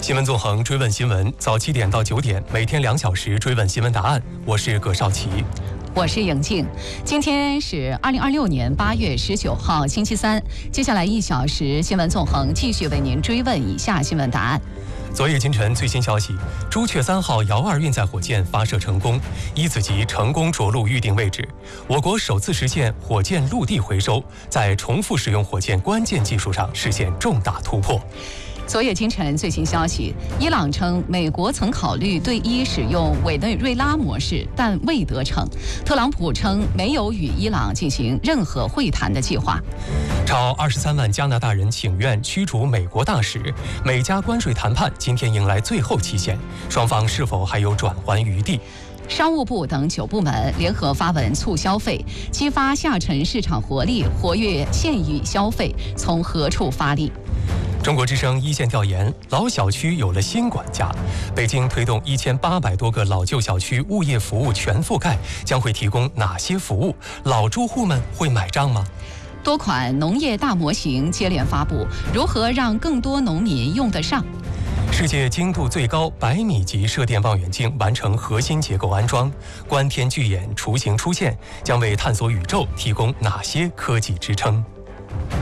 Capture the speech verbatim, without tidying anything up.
新闻纵横追问新闻，早七点到九点，每天两小时追问新闻答案。我是葛少奇， 我是颖静。今天是二零二六年八月十九号，星期三。接下来一小时，新闻纵横继续为您追问以下新闻答案。 昨夜今晨最新消息，朱雀三号遥二运载火箭发射成功，一子级成功着陆预定位置。我国首次实现火箭陆地回收，在重复使用火箭关键技术上实现重大突破。 昨夜今晨最新消息，伊朗称美国曾考虑对伊使用委内瑞拉模式，但未得逞。特朗普称没有与伊朗进行任何会谈的计划。 超二十三万加拿大人请愿驱逐美国大使，美加关税谈判今天迎来最后期限，双方是否还有转圜余地？ 商务部等九部门联合发文促消费，激发下沉市场活力，活跃县域消费，从何处发力？ 中国之声一线调研，老小区有了新管家。北京推动一千八百多个老旧小区物业服务全覆盖，将会提供哪些服务？老住户们会买账吗？ 多款农业大模型接连发布，如何让更多农民用得上？ 世界精度最高百米级射电望远镜完成核心结构安装，观天巨眼雏形出现，将为探索宇宙提供哪些科技支撑？